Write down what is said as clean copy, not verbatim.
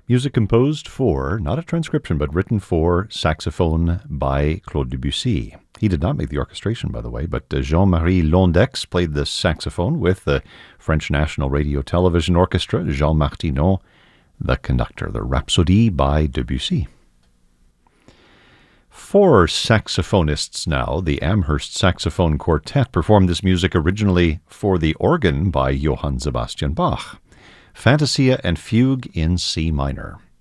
Music composed for, not a transcription, but written for saxophone by Claude Debussy. He did not make the orchestration, by the way, but Jean-Marie Londex played the saxophone with the French National Radio Television Orchestra, Jean Martineau, the conductor. The Rhapsodie by Debussy. Four saxophonists now, the Amherst Saxophone Quartet, performed this music originally for the organ by Johann Sebastian Bach. Fantasia and Fugue in C minor.